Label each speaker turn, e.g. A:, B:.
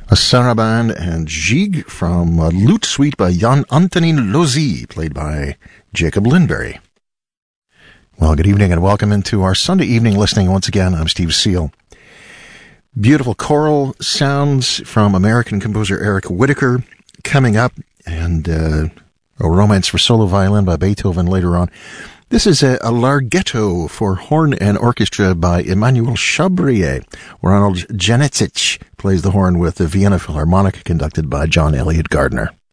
A: A saraband and gigue from a lute suite by Jan Antonin Lozi, played by Jacob Lindberry. Well, good evening and welcome into our Sunday evening listening. Once again, I'm Steve Seal. Beautiful choral sounds from American composer Eric Whitacre coming up, and a romance for solo violin by Beethoven later on. This is a larghetto for horn and orchestra by Emmanuel Chabrier. Ronald Janicich plays the horn with the Vienna Philharmonic, conducted by John Elliott Gardner.